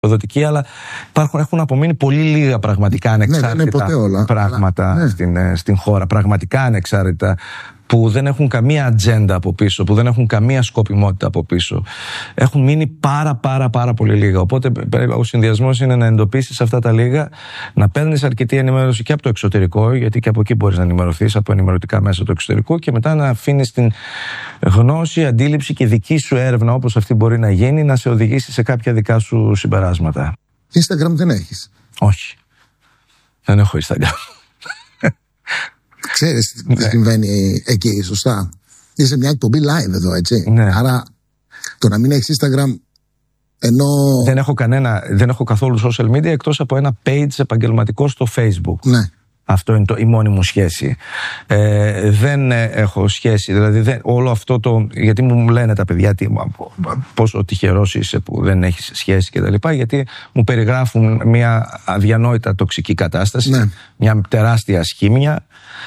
δοτική, αλλά έχουν απομείνει πολύ λίγα πραγματικά ανεξάρτητα πράγματα στην χώρα. Πραγματικά ανεξάρτητα, που δεν έχουν καμία ατζέντα από πίσω, που δεν έχουν καμία σκοπιμότητα από πίσω. Έχουν μείνει πάρα πολύ λίγα. Οπότε ο συνδυασμός είναι να εντοπίσεις αυτά τα λίγα, να παίρνεις αρκετή ενημέρωση και από το εξωτερικό, γιατί και από εκεί μπορείς να ενημερωθείς, από ενημερωτικά μέσα του εξωτερικού, και μετά να αφήνεις την γνώση, αντίληψη και δική σου έρευνα, όπως αυτή μπορεί να γίνει, να σε οδηγήσει σε κάποια δικά σου συμπεράσματα. Instagram δεν έχεις? Όχι. Δεν έχω Instagram. Ξέρεις τι συμβαίνει εκεί, σωστά? Είσαι μια εκπομπή live εδώ, έτσι. Ναι. Άρα το να μην έχεις Instagram, ενώ... Δεν έχω καθόλου social media εκτός από ένα page επαγγελματικό στο Facebook. Ναι. Αυτό είναι η μόνη μου σχέση. Δεν έχω σχέση, δηλαδή όλο αυτό γιατί μου λένε τα παιδιά πόσο τυχερός είσαι που δεν έχεις σχέση κτλ. Γιατί μου περιγράφουν μια αδιανόητα τοξική κατάσταση, ναι, μια τεράστια σχήμια,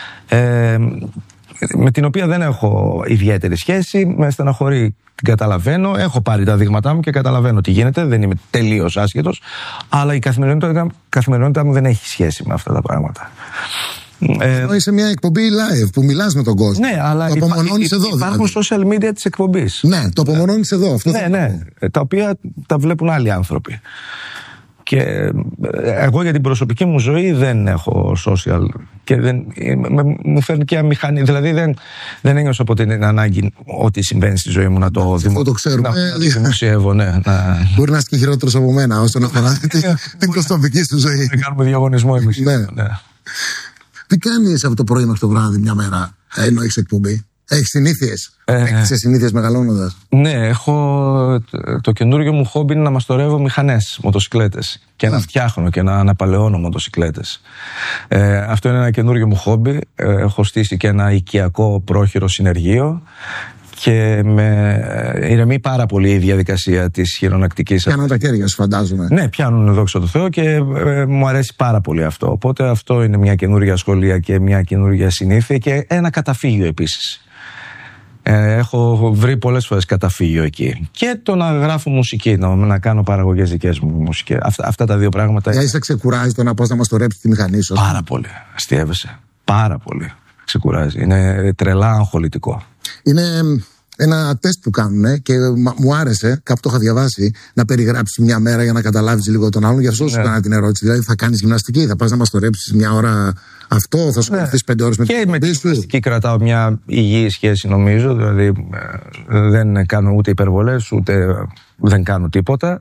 με την οποία δεν έχω ιδιαίτερη σχέση, με στεναχωρεί, την καταλαβαίνω, έχω πάρει τα δείγματά μου και καταλαβαίνω τι γίνεται, δεν είμαι τελείως άσχετος, αλλά η καθημερινότητά μου δεν έχει σχέση με αυτά τα πράγματα. Είσαι μια εκπομπή live που μιλάς με τον κόσμο. Ναι, αλλά υπάρχουν social media της εκπομπής. Ναι, το απομονώνεις εδώ. Αυτό ναι, τα οποία τα βλέπουν άλλοι άνθρωποι. Και εγώ για την προσωπική μου ζωή δεν έχω social και μου φέρνει και αμηχανή. Δηλαδή δεν ένιωσα από την ανάγκη ό,τι συμβαίνει στη ζωή μου να το δημοσιεύω. Ναι, μπορεί να είσαι και χειρότερος από μένα όσον αφορά την προσωπική σου ζωή. Δεν κάνουμε διαγωνισμό εμείς. Ναι. Τι κάνεις από το πρωί μέχρι το βράδυ μια μέρα ενώ έχεις εκπομπή? Έχεις συνήθειες? Έχεις συνήθειες μεγαλώνοντας? Ναι, έχω το καινούργιο μου χόμπι είναι να μαστορεύω μηχανές, μοτοσικλέτες, και να φτιάχνω και να αναπαλαιώνω μοτοσικλέτες. Αυτό είναι ένα καινούργιο μου χόμπι. Έχω στήσει και ένα οικιακό πρόχειρο συνεργείο και με ηρεμεί πάρα πολύ η διαδικασία της χειρονακτικής. Πιάνουν τα χέρια σου, φαντάζομαι. Ναι, πιάνουν, δόξα τω Θεώ, και μου αρέσει πάρα πολύ αυτό. Οπότε αυτό είναι μια καινούργια ασχολία και μια καινούργια συνήθεια, και ένα καταφύγιο επίσης. Έχω βρει πολλές φορές καταφύγιο εκεί. Και το να γράφω μουσική, να κάνω παραγωγές δικές μου μουσικές. Αυτά τα δύο πράγματα. Είσαι ξεκουράζει το να πας να μαστορέψεις τη μηχανή σου? Πάρα πολύ. Αστείευεσαι. Πάρα πολύ. Ξεκουράζει. Είναι τρελά αγχολητικό. Είναι ένα τεστ που κάνουν και μου άρεσε, κάπου το είχα διαβάσει, να περιγράψεις μια μέρα για να καταλάβεις λίγο τον άλλον. Γι' αυτό σου έκανα την ερώτηση. Δηλαδή, θα κάνεις γυμναστική, θα πας να μαστορέψεις μια ώρα αυτό, θα σου κρατήσεις 5 ώρες με την και με τη γυμναστική κρατάω μια υγιή σχέση, νομίζω. Δηλαδή, δεν κάνω ούτε υπερβολές, ούτε δεν κάνω τίποτα.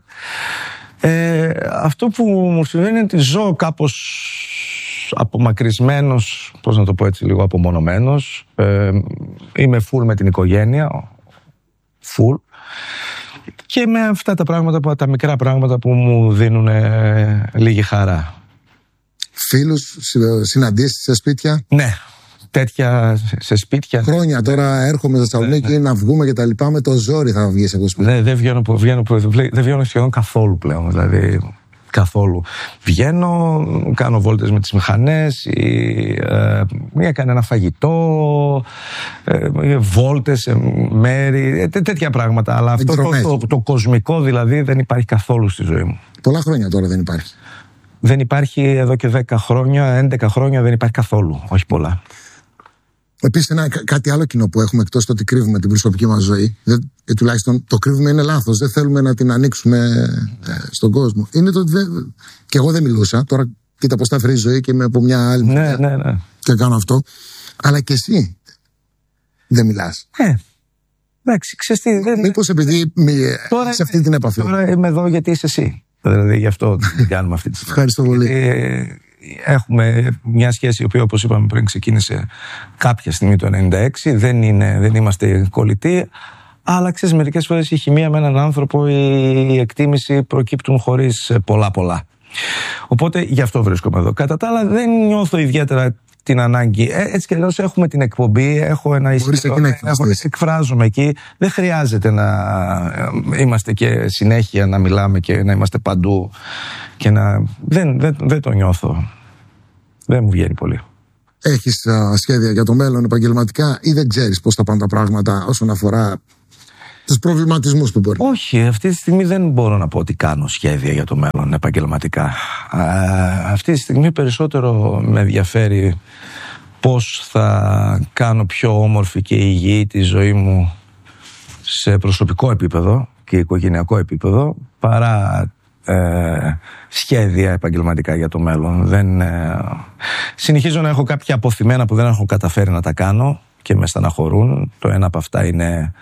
Αυτό που μου συμβαίνει είναι ότι ζω κάπως απομακρυσμένος, πώς να το πω έτσι, λίγο απομονωμένος. Είμαι full με την οικογένεια, full, και με αυτά τα πράγματα, τα μικρά πράγματα που μου δίνουν λίγη χαρά. Φίλους, συναντήσεις σε σπίτια? Ναι, τέτοια σε σπίτια. Χρόνια τώρα έρχομαι στη Θεσσαλονίκη να βγούμε και τα λοιπά, με το ζόρι θα βγεις από σπίτι. Δεν βγαίνω σχεδόν καθόλου πλέον, δηλαδή καθόλου. Βγαίνω, κάνω βόλτες με τις μηχανές, έκανε ένα φαγητό, βόλτες σε μέρη, τέτοια πράγματα. Αλλά αυτό το κοσμικό δηλαδή δεν υπάρχει καθόλου στη ζωή μου. Πολλά χρόνια τώρα δεν υπάρχει. Δεν υπάρχει εδώ και 10 χρόνια, 11 χρόνια δεν υπάρχει καθόλου, όχι πολλά. Επίσης, κάτι άλλο κοινό που έχουμε, εκτός το ότι κρύβουμε την προσωπική μας ζωή, τουλάχιστον το κρύβουμε είναι λάθος, δεν θέλουμε να την ανοίξουμε στον κόσμο. Είναι το ότι και εγώ δεν μιλούσα, τώρα κοίτα πώς τα φέρει η ζωή και είμαι από μια άλλη. Ναι. Και κάνω αυτό. Αλλά και εσύ δεν μιλάς. Εντάξει, ξέρεις τι. Μήπως επειδή τώρα, σε αυτή την επαφή. Τώρα είμαι εδώ γιατί είσαι εσύ. Δηλαδή γι' αυτό την κάνουμε αυτή τη στιγμή. Ευχαριστώ πολύ. Έχουμε μια σχέση η οποία, όπως είπαμε πριν, ξεκίνησε κάποια στιγμή το 1996. Δεν είμαστε κολλητοί. Αλλά ξέρεις, μερικές φορές η χημεία με έναν άνθρωπο, η εκτίμηση προκύπτουν χωρίς πολλά. Οπότε γι' αυτό βρίσκομαι εδώ. Κατά τα άλλα, δεν νιώθω ιδιαίτερα την ανάγκη. Έτσι κι αλλιώς έχουμε την εκπομπή, έχω ένα ισχυρό. Εκφράζομαι εκεί. Δεν χρειάζεται να είμαστε και συνέχεια να μιλάμε και να είμαστε παντού. Και δεν το νιώθω. Δεν μου βγαίνει πολύ. Έχεις σχέδια για το μέλλον επαγγελματικά ή δεν ξέρεις πώς θα πάνε τα πράγματα όσον αφορά Τους προβληματισμούς που μπορεί. Όχι, αυτή τη στιγμή δεν μπορώ να πω ότι κάνω σχέδια για το μέλλον επαγγελματικά. Αυτή τη στιγμή περισσότερο με ενδιαφέρει πώς θα κάνω πιο όμορφη και υγιή τη ζωή μου σε προσωπικό επίπεδο και οικογενειακό επίπεδο παρά σχέδια επαγγελματικά για το μέλλον. Συνεχίζω να έχω κάποια αποθυμένα που δεν έχω καταφέρει να τα κάνω και με στεναχωρούν. Το ένα από αυτά είναι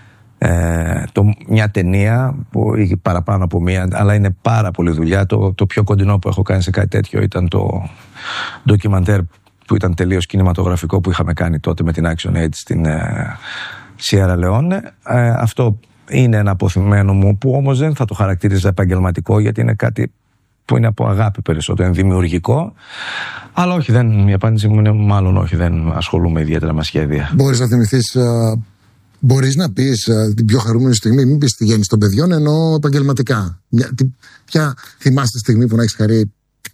μια ταινία που είχε παραπάνω από μία, αλλά είναι πάρα πολύ δουλειά. Το πιο κοντινό που έχω κάνει σε κάτι τέτοιο ήταν το ντοκιμαντέρ που ήταν τελείως κινηματογραφικό που είχαμε κάνει τότε με την Action Aid στην Σιέρα Λεόνε. Αυτό είναι ένα αποθυμένο μου που όμως δεν θα το χαρακτήριζα επαγγελματικό, γιατί είναι κάτι που είναι από αγάπη περισσότερο, είναι δημιουργικό. Αλλά όχι, η απάντηση μου είναι μάλλον όχι, δεν ασχολούμαι ιδιαίτερα με σχέδια. Μπορείς να θυμηθείς, μπορείς να πεις την πιο χαρούμενη στιγμή, μην πεις τη γέννηση των παιδιών, ενώ επαγγελματικά. Ποια θυμάστε στιγμή που να έχεις χαρεί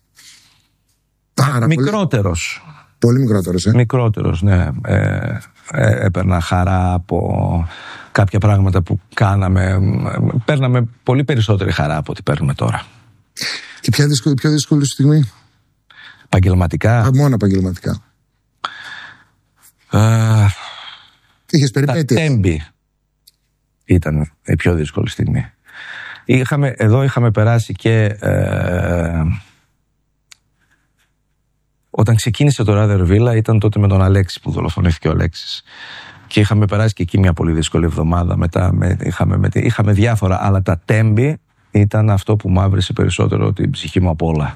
πάρα μικρότερος. Πολύ μικρότερος, Μικρότερος, ναι. Έπαιρνα χαρά από κάποια πράγματα που κάναμε. Παίρναμε πολύ περισσότερη χαρά από ό,τι παίρνουμε τώρα. Και πιο δύσκολη στιγμή? Επαγγελματικά. Μόνο επαγγελματικά. Είχες περιπέτειες? Τα Τέμπη ήταν η πιο δύσκολη στιγμή. Εδώ είχαμε περάσει και όταν ξεκίνησε το Ράδερ Βίλα, ήταν τότε με τον Αλέξη που δολοφονήθηκε ο Αλέξης. Και είχαμε περάσει και εκεί μια πολύ δύσκολη εβδομάδα. Μετά είχαμε διάφορα, αλλά τα Τέμπη ήταν αυτό που μαύρισε περισσότερο την ψυχή μου από όλα.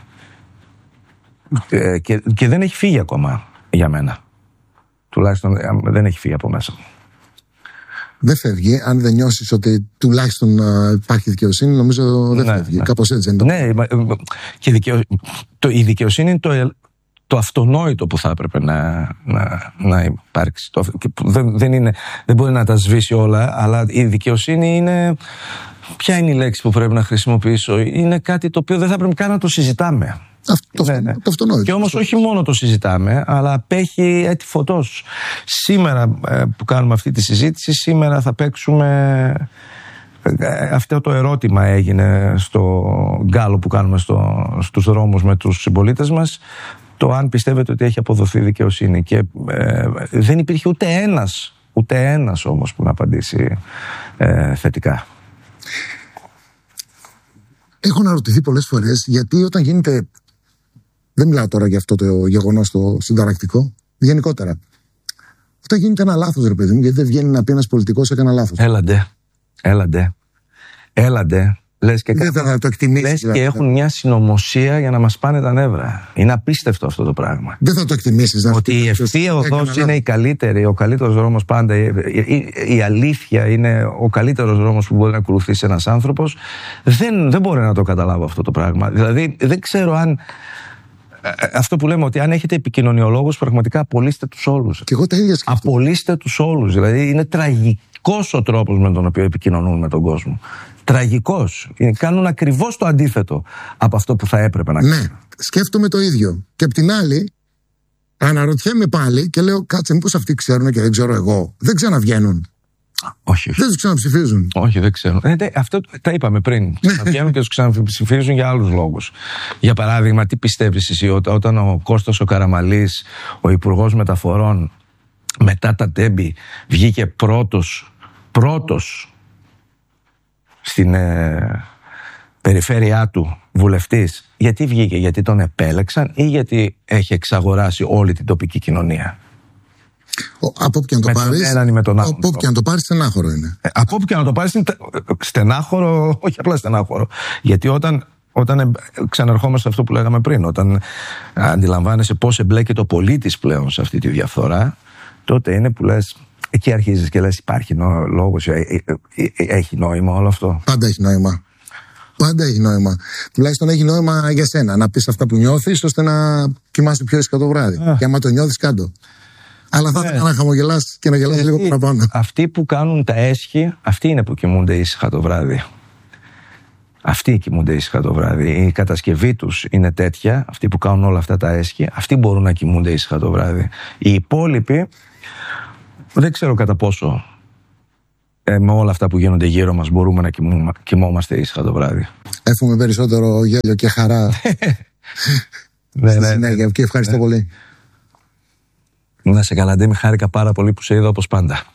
Και δεν έχει φύγει ακόμα για μένα. Τουλάχιστον δεν έχει φύγει από μέσα μου. Δεν φεύγει, αν δεν νιώσεις ότι τουλάχιστον υπάρχει δικαιοσύνη, νομίζω δεν φεύγει. Κάπως έτσι δεν είναι. Ναι, και η δικαιοσύνη είναι το αυτονόητο που θα έπρεπε να υπάρξει. Δεν μπορεί να τα σβήσει όλα, αλλά η δικαιοσύνη είναι... Ποια είναι η λέξη που πρέπει να χρησιμοποιήσω? Είναι κάτι το οποίο δεν θα πρέπει καν να το συζητάμε. Το αυτονόητο. Και όμως όχι μόνο το συζητάμε, αλλά απέχει έτη φωτός. Σήμερα που κάνουμε αυτή τη συζήτηση, σήμερα θα παίξουμε... Αυτό το ερώτημα έγινε στο γκάλο που κάνουμε στους δρόμους με τους συμπολίτες μας, το αν πιστεύετε ότι έχει αποδοθεί δικαιοσύνη. Και δεν υπήρχε ούτε ένας όμως που να απαντήσει θετικά. Έχω αναρωτηθεί πολλές φορές γιατί όταν γίνεται, δεν μιλάω τώρα για αυτό το γεγονός το συνταρακτικό, γενικότερα, όταν γίνεται ένα λάθος, ρε παιδί μου, γιατί δεν βγαίνει να πει ένας πολιτικός έκανα λάθος? Έλαντε. Λες και έχουν μια συνωμοσία για να μας πάνε τα νεύρα. Είναι απίστευτο αυτό το πράγμα. Δεν θα το εκτιμήσεις. Ότι η ευθεία οδός είναι η καλύτερη, ο καλύτερος δρόμος πάντα. Η αλήθεια είναι ο καλύτερος δρόμος που μπορεί να ακολουθήσει ένας άνθρωπος. Δεν μπορεί να το καταλάβω αυτό το πράγμα. Δηλαδή δεν ξέρω αν... Αυτό που λέμε, ότι αν έχετε επικοινωνιολόγους, πραγματικά απολύστε τους όλους. Και εγώ τα ίδια σκέφτομαι. Απολύστε τους όλους. Δηλαδή είναι τραγικός ο τρόπος με τον οποίο επικοινωνούν με τον κόσμο. Τραγικός. Κάνουν ακριβώς το αντίθετο από αυτό που θα έπρεπε να κάνουν. Ναι, σκέφτομαι το ίδιο. Και απ' την άλλη, αναρωτιέμαι πάλι και λέω, κάτσε, μήπως αυτοί ξέρουν και δεν ξέρω εγώ? Δεν ξαναβγαίνουν. Όχι. Δεν τους ξαναψηφίζουν. Όχι, δεν ξέρουν. Αυτό τα είπαμε πριν. Ξαναβγαίνουν και τους ξαναψηφίζουν για άλλους λόγους. Για παράδειγμα, τι πιστεύεις εσύ όταν ο Κώστας ο Καραμαλής, ο Υπουργός Μεταφορών, μετά τα Τέμπη, βγήκε πρώτος στην περιφέρειά του βουλευτής? Γιατί βγήκε? Γιατί τον επέλεξαν ή γιατί έχει εξαγοράσει όλη την τοπική κοινωνία? Από όπου και να το πάρεις, στενάχωρο είναι. Από όπου και να το πάρεις στενάχωρο, όχι απλά στενάχωρο. Γιατί όταν ξαναρχόμαστε σε αυτό που λέγαμε πριν, όταν αντιλαμβάνεσαι πώς εμπλέκεται ο πολίτης πλέον σε αυτή τη διαφθορά, τότε είναι που λες, εκεί αρχίζεις και λες, υπάρχει λόγος, έχει νόημα όλο αυτό? Πάντα έχει νόημα. Πάντα έχει νόημα. Τουλάχιστον έχει νόημα για σένα. Να πεις αυτά που νιώθεις, ώστε να κοιμάσαι πιο ήσυχα το βράδυ. Και άμα το νιώθεις, κάτω. Αλλά θα ήθελα να χαμογελάσεις και να γελάσεις λίγο παραπάνω. Αυτοί που κάνουν τα έσχη, αυτοί είναι που κοιμούνται ήσυχα το βράδυ. Αυτοί κοιμούνται ήσυχα το βράδυ. Η κατασκευή τους είναι τέτοια, αυτοί που κάνουν όλα αυτά τα έσχη, αυτοί μπορούν να κοιμούνται ήσυχα το βράδυ. Οι υπόλοιποι, δεν ξέρω κατά πόσο με όλα αυτά που γίνονται γύρω μας μπορούμε να κοιμόμαστε ήσυχα το βράδυ. Εύχομαι περισσότερο γέλιο και χαρά στη συνέχεια και ευχαριστώ πολύ. Να σε καλά, Ντέμι, χάρηκα πάρα πολύ που σε είδα όπως πάντα.